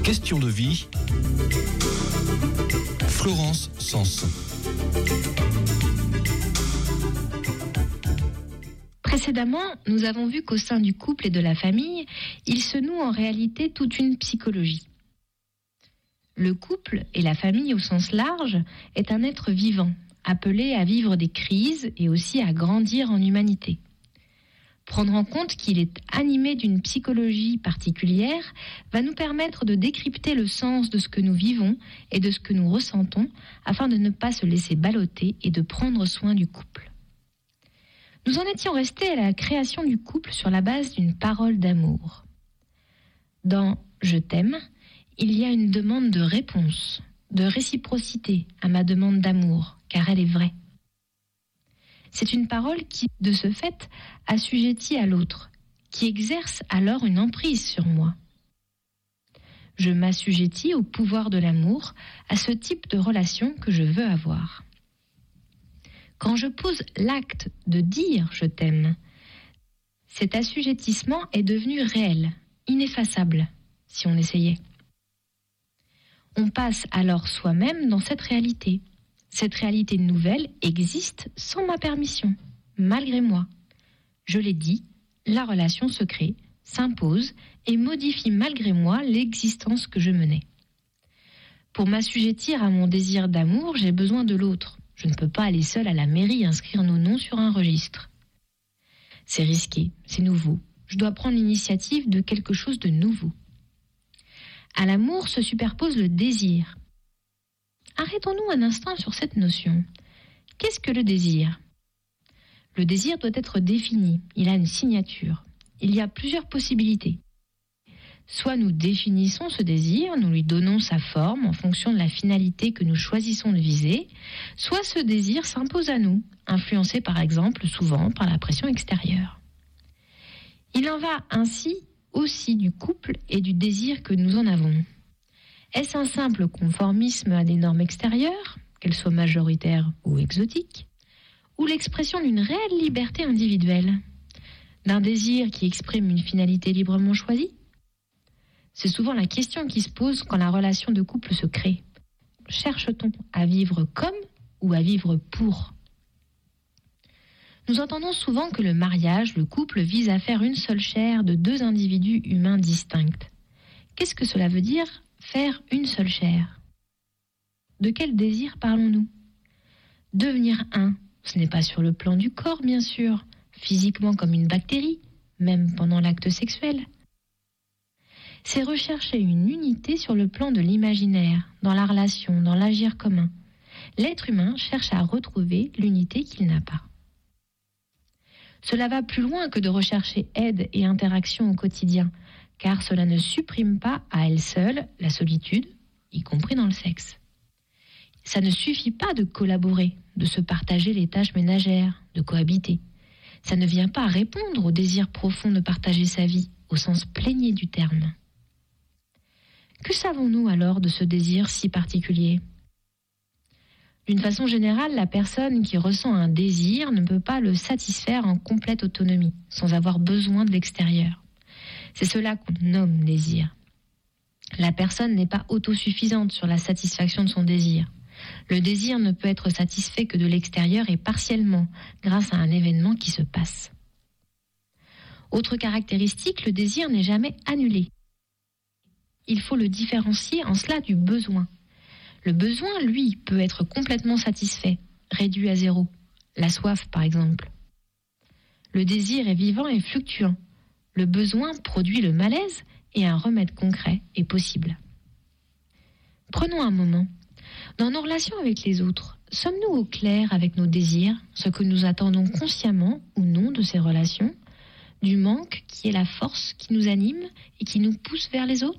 Question de vie. Florence Sanson. Précédemment, nous avons vu qu'au sein du couple et de la famille, il se noue en réalité toute une psychologie. Le couple et la famille au sens large est un être vivant, appelé à vivre des crises et aussi à grandir en humanité. Prendre en compte qu'il est animé d'une psychologie particulière va nous permettre de décrypter le sens de ce que nous vivons et de ce que nous ressentons afin de ne pas se laisser balloter et de prendre soin du couple. Nous en étions restés à la création du couple sur la base d'une parole d'amour. Dans « Je t'aime », il y a une demande de réponse, de réciprocité à ma demande d'amour, car elle est vraie. C'est une parole qui, de ce fait, assujettit à l'autre, qui exerce alors une emprise sur moi. Je m'assujettis au pouvoir de l'amour, à ce type de relation que je veux avoir. Quand je pose l'acte de dire « je t'aime », cet assujettissement est devenu réel, ineffaçable, si on essayait. On passe alors soi-même dans cette réalité. Cette réalité nouvelle existe sans ma permission, malgré moi. Je l'ai dit, la relation se crée, s'impose et modifie malgré moi l'existence que je menais. Pour m'assujettir à mon désir d'amour, j'ai besoin de l'autre. Je ne peux pas aller seule à la mairie inscrire nos noms sur un registre. C'est risqué, c'est nouveau. Je dois prendre l'initiative de quelque chose de nouveau. À l'amour se superpose le désir. Arrêtons-nous un instant sur cette notion. Qu'est-ce que le désir ? Le désir doit être défini, il a une signature. Il y a plusieurs possibilités. Soit nous définissons ce désir, nous lui donnons sa forme en fonction de la finalité que nous choisissons de viser, soit ce désir s'impose à nous, influencé par exemple souvent par la pression extérieure. Il en va ainsi aussi du couple et du désir que nous en avons. Est-ce un simple conformisme à des normes extérieures, qu'elles soient majoritaires ou exotiques, ou l'expression d'une réelle liberté individuelle, d'un désir qui exprime une finalité librement choisie ? C'est souvent la question qui se pose quand la relation de couple se crée. Cherche-t-on à vivre comme ou à vivre pour ? Nous entendons souvent que le mariage, le couple, vise à faire une seule chair de deux individus humains distincts. Qu'est-ce que cela veut dire, faire une seule chair ? De quel désir parlons-nous ? Devenir un, ce n'est pas sur le plan du corps, bien sûr, physiquement comme une bactérie, même pendant l'acte sexuel. C'est rechercher une unité sur le plan de l'imaginaire, dans la relation, dans l'agir commun. L'être humain cherche à retrouver l'unité qu'il n'a pas. Cela va plus loin que de rechercher aide et interaction au quotidien, car cela ne supprime pas à elle seule la solitude, y compris dans le sexe. Ça ne suffit pas de collaborer, de se partager les tâches ménagères, de cohabiter. Ça ne vient pas répondre au désir profond de partager sa vie, au sens plénier du terme. Que savons-nous alors de ce désir si particulier ? D'une façon générale, la personne qui ressent un désir ne peut pas le satisfaire en complète autonomie, sans avoir besoin de l'extérieur. C'est cela qu'on nomme désir. La personne n'est pas autosuffisante sur la satisfaction de son désir. Le désir ne peut être satisfait que de l'extérieur et partiellement, grâce à un événement qui se passe. Autre caractéristique, le désir n'est jamais annulé. Il faut le différencier en cela du besoin. Le besoin, lui, peut être complètement satisfait, réduit à zéro. La soif, par exemple. Le désir est vivant et fluctuant. Le besoin produit le malaise et un remède concret est possible. Prenons un moment. Dans nos relations avec les autres, sommes-nous au clair avec nos désirs, ce que nous attendons consciemment ou non de ces relations, du manque qui est la force qui nous anime et qui nous pousse vers les autres ?